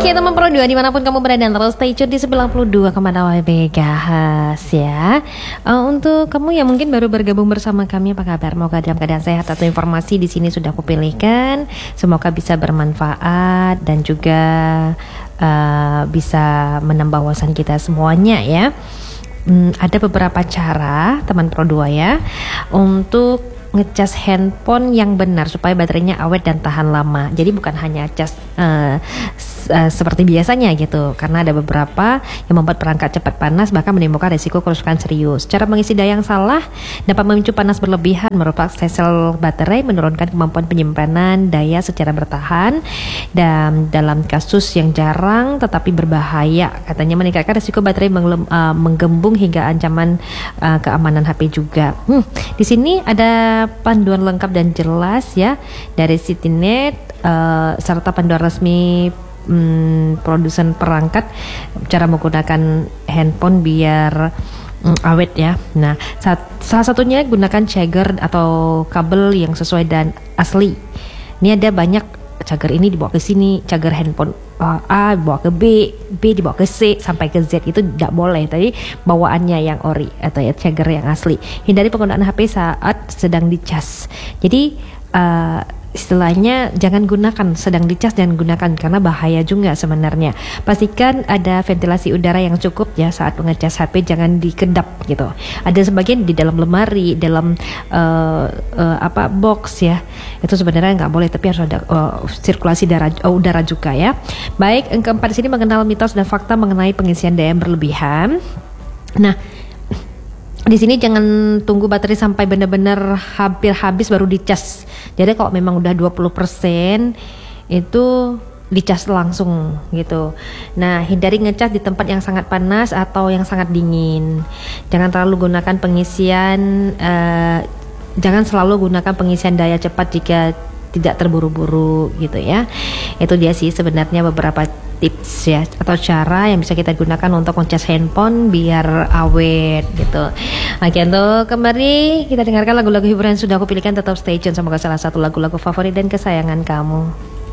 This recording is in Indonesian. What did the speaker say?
Oke teman Pro 2 dimanapun kamu berada, terus stay tune di 92,2 MHz ya. Untuk kamu yang mungkin baru bergabung bersama kami, apa kabar? Semoga dalam keadaan sehat. Atau informasi di sini sudah aku pilihkan, semoga bisa bermanfaat dan juga bisa menambah wawasan kita semuanya ya. Ada beberapa cara teman Pro 2 ya untuk ngecas handphone yang benar supaya baterainya awet dan tahan lama. Jadi bukan hanya cas seperti biasanya gitu, karena ada beberapa yang membuat perangkat cepat panas bahkan menimbulkan risiko kerusakan serius. Cara mengisi daya yang salah dapat memicu panas berlebihan, merupakan sel baterai, menurunkan kemampuan penyimpanan daya secara bertahan, dan dalam kasus yang jarang tetapi berbahaya, katanya meningkatkan risiko baterai menggembung hingga ancaman keamanan HP juga. Di sini ada panduan lengkap dan jelas ya dari Citynet serta panduan resmi produsen perangkat cara menggunakan handphone biar awet ya. Nah, salah satunya gunakan charger atau kabel yang sesuai dan asli. Ini ada banyak charger ini dibawa ke sini, charger handphone A dibawa ke B dibawa ke C sampai ke Z, itu tidak boleh. Tadi bawaannya yang ori atau ya charger yang asli. Hindari penggunaan HP saat sedang dicas. Jadi istilahnya jangan gunakan sedang dicas, jangan gunakan karena bahaya juga sebenarnya. Pastikan ada ventilasi udara yang cukup ya saat mengecas HP, jangan dikedap gitu. Ada sebagian di dalam lemari, dalam box ya. Itu sebenarnya nggak boleh, tapi harus ada sirkulasi udara juga ya. Baik, yang keempat di sini mengenal mitos dan fakta mengenai pengisian daya yang berlebihan. Nah, di sini jangan tunggu baterai sampai benar-benar hampir habis baru dicas. Jadi kalau memang udah 20% itu dicas langsung gitu. Nah, hindari ngecas di tempat yang sangat panas atau yang sangat dingin. Jangan terlalu gunakan pengisian jangan selalu gunakan pengisian daya cepat jika tidak terburu-buru gitu ya. Itu dia sih sebenarnya beberapa tips ya atau cara yang bisa kita gunakan untuk ngecas handphone biar awet gitu. Oke, untuk kembali kita dengarkan lagu-lagu hiburan yang sudah aku pilihkan. Tetap stay tune, semoga salah satu lagu-lagu favorit dan kesayangan kamu.